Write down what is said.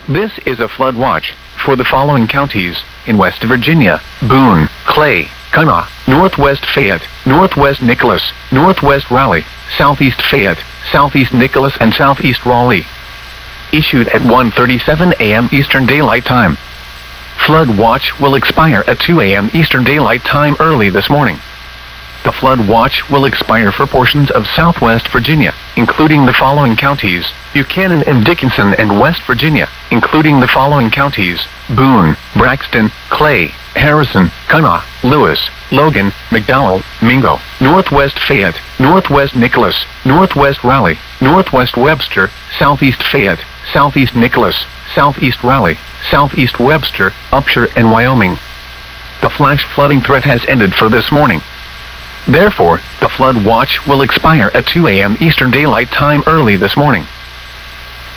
This is a flood watch for the following counties in West Virginia: Boone, Clay, Kanawha, Northwest Fayette, Northwest Nicholas, Northwest Raleigh, Southeast Fayette, Southeast Nicholas, and Southeast Raleigh. Issued at 1:37 a.m. Eastern Daylight Time. Flood watch will expire at 2 a.m. Eastern Daylight Time early this morning. The flood watch will expire for portions of Southwest Virginia, including the following counties: Buchanan and Dickinson, and West Virginia, including the following counties: Boone, Braxton, Clay, Harrison, Kanawha, Lewis, Logan, McDowell, Mingo, Northwest Fayette, Northwest Nicholas, Northwest Raleigh, Northwest Webster, Southeast Fayette, Southeast Nicholas, Southeast Raleigh, Southeast Webster, Upshur, and Wyoming. The flash flooding threat has ended for this morning. Therefore, the flood watch will expire at 2 a.m. Eastern Daylight Time early this morning.